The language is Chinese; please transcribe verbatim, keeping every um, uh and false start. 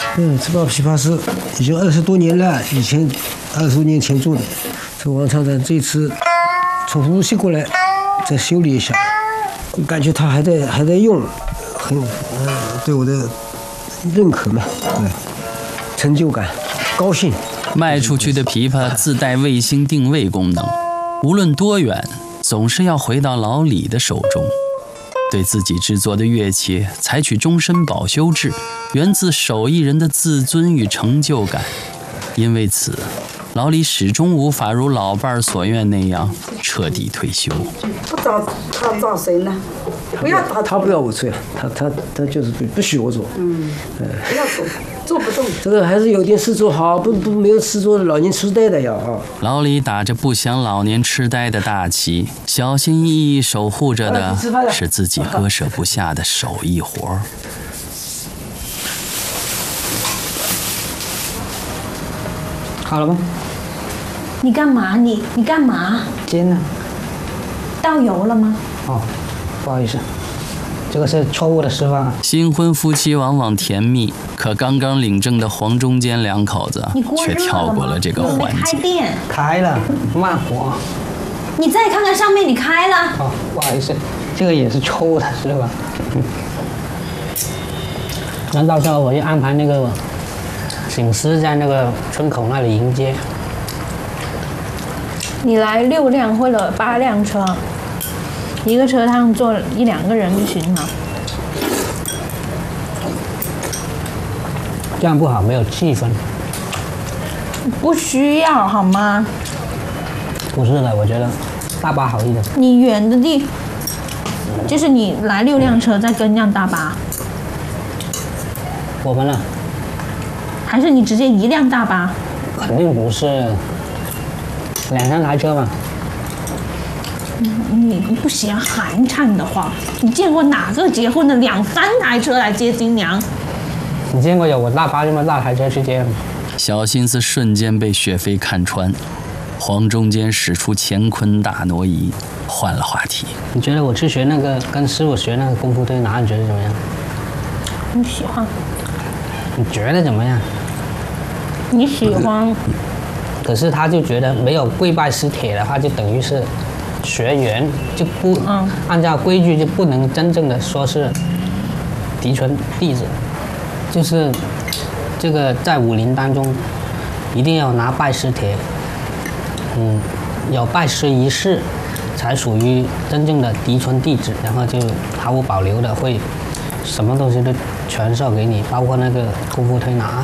嗯，这把琵琶是已经二十多年了，以前二十多年前做的。这王厂长这次从无锡过来，再修理一下，我感觉他还在还在用，很嗯对我的认可嘛，对，成就感，高兴。 卖出去的琵琶自带卫星定位功能，无论多远，总是要回到老李的手中。对自己制作的乐器采取终身保修制，源自手艺人的自尊与成就感。因为此，老李始终无法如老伴儿所愿那样彻底退休。 不找他找谁呢？不要打他，不要我做，他他他就是不不许我做。 嗯，不要做，做不动。 这个还是有点事做好，不不没有事做，老年痴呆的呀啊！ 老李打着不想老年痴呆的大旗，小心翼翼守护着的是自己割舍不下的手艺活儿。 好了吗？ 你干嘛？你你干嘛？ 煎呢？ 倒油了吗？ 哦，不好意思，这个是错误的示范。 新婚夫妻往往甜蜜，可刚刚领证的黄中间两口子却跳过了这个环节。 开店开了，慢火。 你再看看上面，你开了。 哦，不好意思，这个也是错误的示范。嗯，那到时候我就安排那个醒狮在那个村口那里迎接。 你来六辆或者八辆车，一个车上坐一两个人就行了。 这样不好，没有气氛。 不需要好吗？ 不是的，我觉得大巴好一点。 你远的地，就是你来六辆车再跟辆大巴。 我们呢？ 还是你直接一辆大巴？ 肯定不是。两三台车嘛。 你不嫌寒碜的话，你见过哪个结婚的两三台车来接新娘？ 你见过有我大巴这么大台车去接吗？ 小心思瞬间被雪飞看穿，黄中间使出乾坤大挪移，换了话题。 你觉得我去学那个跟师傅学那个功夫推拿，你觉得怎么样？ 你喜欢？ 你觉得怎么样？ 你喜欢？ 可是他就觉得没有跪拜师帖的话，就等于是学员，就不、嗯、按照规矩就不能真正的说是嫡传弟子，就是这个在武林当中一定要拿拜师帖，嗯，有拜师仪式才属于真正的嫡传弟子，然后就毫无保留的会什么东西都传授给你，包括那个功夫推拿。